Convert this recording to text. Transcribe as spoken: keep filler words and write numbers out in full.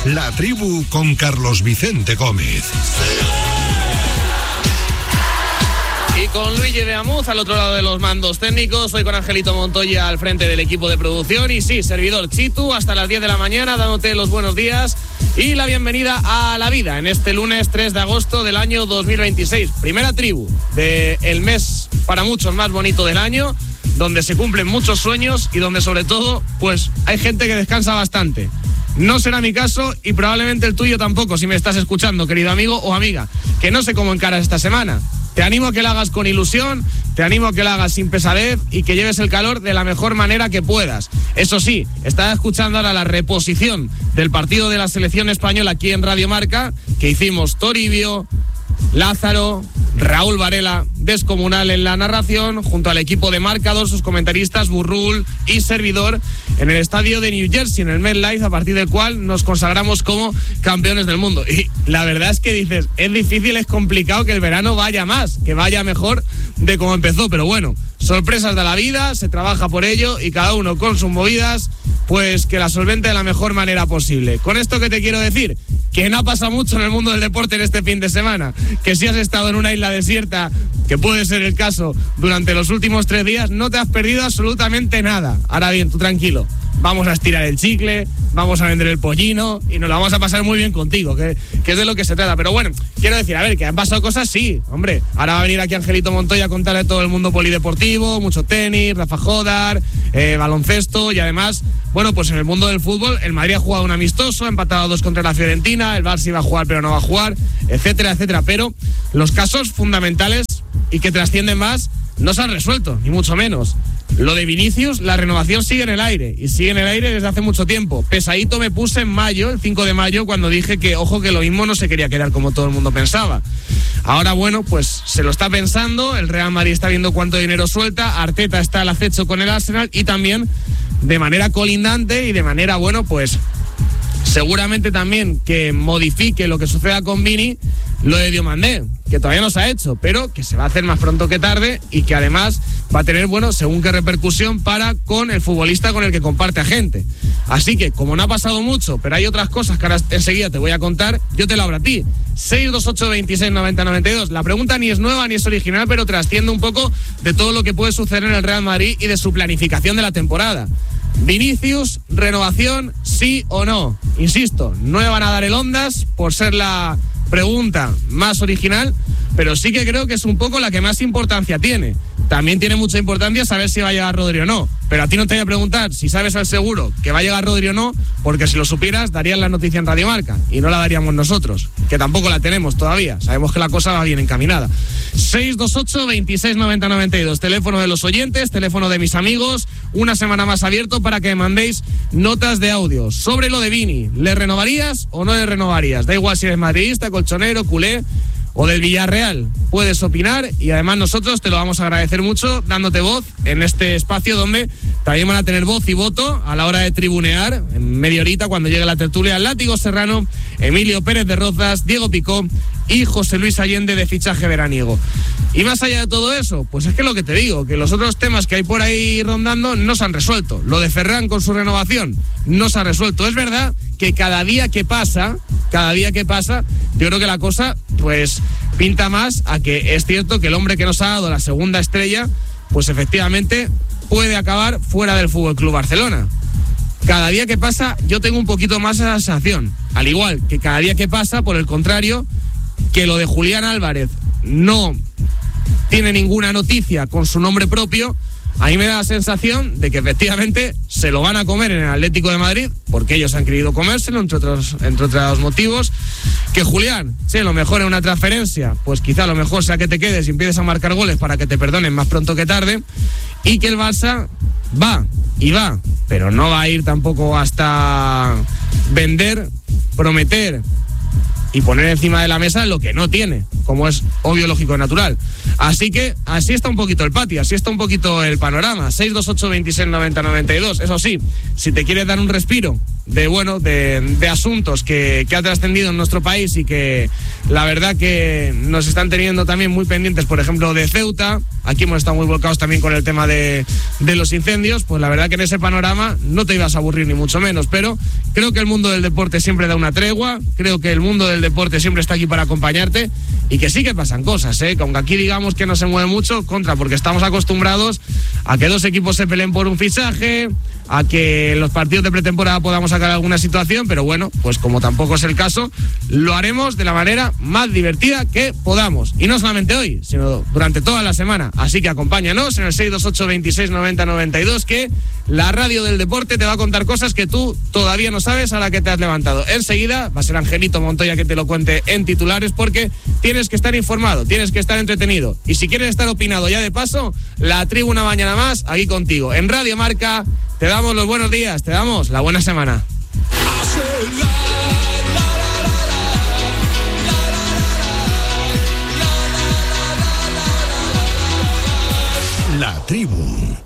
La Tribu con Carlos Vicente Gómez. Y con Luigi de Amuz al otro lado de los mandos técnicos, hoy con Angelito Montoya al frente del equipo de producción y sí, servidor Chitu, hasta las diez de la mañana, dándote los buenos días y la bienvenida a la vida en este lunes tres de agosto del año dos mil veintiséis. Primera tribu del mes para muchos más bonito del año, donde se cumplen muchos sueños y donde sobre todo, pues hay gente que descansa bastante. No será mi caso y probablemente el tuyo tampoco, si me estás escuchando, querido amigo o amiga, que no sé cómo encaras esta semana. Te animo a que la hagas con ilusión, te animo a que la hagas sin pesadez y que lleves el calor de la mejor manera que puedas. Eso sí, estás escuchando ahora la reposición del partido de la selección española aquí en Radio Marca, que hicimos Toribio, Lázaro, Raúl Varela, descomunal en la narración, junto al equipo de Marcador, sus comentaristas Burrul y servidor, en el estadio de New Jersey, en el MetLife, a partir del cual nos consagramos como campeones del mundo. Y la verdad es que dices, es difícil, es complicado que el verano vaya más, que vaya mejor de como empezó, pero bueno, sorpresas de la vida, se trabaja por ello y cada uno con sus movidas, pues que la solvente de la mejor manera posible. Con esto que te quiero decir, que no pasa mucho en el mundo del deporte en este fin de semana, que si has estado en una isla desierta, que puede ser el caso durante los últimos tres días, no te has perdido absolutamente nada. Ahora bien, tú tranquilo, vamos a estirar el chicle, vamos a vender el pollino y nos lo vamos a pasar muy bien contigo, que, que es de lo que se trata. Pero bueno, quiero decir, a ver, que han pasado cosas, sí, hombre. Ahora va a venir aquí Angelito Montoya a contarle todo el mundo polideportivo, mucho tenis, Rafa Jodar, eh, baloncesto y además, bueno, pues en el mundo del fútbol, el Madrid ha jugado un amistoso, ha empatado a dos contra la Fiorentina, el Barça iba a jugar pero no va a jugar, etcétera, etcétera. Pero los casos fundamentales y que trascienden más no se han resuelto, ni mucho menos. Lo de Vinicius, la renovación sigue en el aire, y sigue en el aire desde hace mucho tiempo. Pesadito me puse en mayo, el cinco de mayo, cuando dije que, ojo, que lo mismo no se quería quedar como todo el mundo pensaba. Ahora, bueno, pues se lo está pensando, el Real Madrid está viendo cuánto dinero suelta, Arteta está al acecho con el Arsenal, y también, de manera colindante y de manera, bueno, pues seguramente también que modifique lo que suceda con Vini, lo de Diomandé, que todavía no se ha hecho, pero que se va a hacer más pronto que tarde y que además va a tener, bueno, según qué repercusión para con el futbolista con el que comparte agente. Así que, como no ha pasado mucho, pero hay otras cosas que ahora enseguida te voy a contar, yo te lo abro a ti. seis dos ocho veintiséis noventa noventa y dos. La pregunta ni es nueva ni es original, pero trasciende un poco de todo lo que puede suceder en el Real Madrid y de su planificación de la temporada. Vinicius, renovación, sí o no. Insisto, no me van a dar el ondas por ser la pregunta más original, pero sí que creo que es un poco la que más importancia tiene. También tiene mucha importancia saber si va a llegar Rodri o no, pero a ti no te voy a preguntar si sabes al seguro que va a llegar Rodri o no, porque si lo supieras darían la noticia en Radio Marca y no la daríamos nosotros, que tampoco la tenemos todavía. Sabemos que la cosa va bien encaminada. seis dos ocho veintiséis noventa noventa y dos, teléfono de los oyentes, teléfono de mis amigos, una semana más abierto para que me mandéis notas de audio sobre lo de Vini. ¿Le renovarías o no le renovarías? Da igual si eres madridista, colchonero, culé o del Villarreal, puedes opinar y además nosotros te lo vamos a agradecer mucho dándote voz en este espacio donde también van a tener voz y voto a la hora de tribunear en media horita cuando llegue la tertulia Látigo Serrano, Emilio Pérez de Rozas, Diego Picó y José Luis Allende de fichaje veraniego. Y más allá de todo eso, pues es que lo que te digo, que los otros temas que hay por ahí rondando no se han resuelto. Lo de Ferran con su renovación no se ha resuelto. Es verdad que cada día que pasa, cada día que pasa, yo creo que la cosa pues pinta más a que es cierto que el hombre que nos ha dado la segunda estrella, pues efectivamente puede acabar fuera del F C Barcelona. Cada día que pasa yo tengo un poquito más esa sensación, al igual que cada día que pasa, por el contrario, que lo de Julián Álvarez no tiene ninguna noticia con su nombre propio. A mí me da la sensación de que efectivamente se lo van a comer en el Atlético de Madrid, porque ellos han querido comérselo, entre otros, entre otros motivos. Que Julián, sí, lo mejor en una transferencia, pues quizá lo mejor sea que te quedes y empieces a marcar goles para que te perdonen más pronto que tarde. Y que el Barça va, y va, pero no va a ir tampoco hasta vender, prometer y poner encima de la mesa lo que no tiene. como es obvio, lógico y natural. Así que así está un poquito el patio, así está un poquito el panorama. seis dos ocho veintiséis noventa noventa y dos. Eso sí, si te quieres dar un respiro de bueno de, de asuntos que, que ha trascendido en nuestro país y que la verdad que nos están teniendo también muy pendientes, por ejemplo, de Ceuta. Aquí hemos estado muy volcados también con el tema de, de los incendios. Pues la verdad que en ese panorama no te ibas a aburrir ni mucho menos, pero creo que el mundo del deporte siempre da una tregua, creo que el mundo del deporte siempre está aquí para acompañarte y que sí que pasan cosas, ¿eh? Que aunque aquí digamos que no se mueve mucho, contra, porque estamos acostumbrados a que dos equipos se peleen por un fichaje, a que en los partidos de pretemporada podamos sacar alguna situación, pero bueno, pues como tampoco es el caso, lo haremos de la manera más divertida que podamos. Y no solamente hoy, sino durante toda la semana. Así que acompáñanos en el seis dos ocho veintiséis noventa noventa y dos, que la radio del deporte te va a contar cosas que tú todavía no sabes a la que te has levantado. Enseguida va a ser Angelito Montoya que te lo cuente en titulares, porque tienes que estar informado, tienes que estar entretenido. Y si quieres estar opinado ya de paso, la tribu una mañana más aquí contigo. En Radio Marca te damos los buenos días, te damos la buena semana. La tribu.